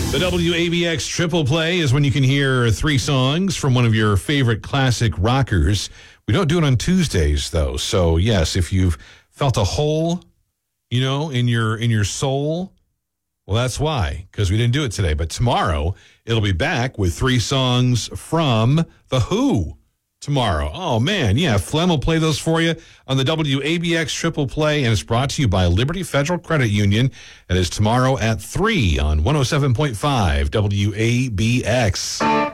The WABX Triple Play is when you can hear 3 songs from one of your favorite classic rockers. We don't do it on Tuesdays, though. So, yes, if you've felt a hole, in your soul, well, that's why, because we didn't do it today. But tomorrow, it'll be back with 3 songs from The Who tomorrow. Oh, man, yeah, Flem will play those for you on the WABX Triple Play, and it's brought to you by Liberty Federal Credit Union. It is tomorrow at 3 on 107.5 WABX.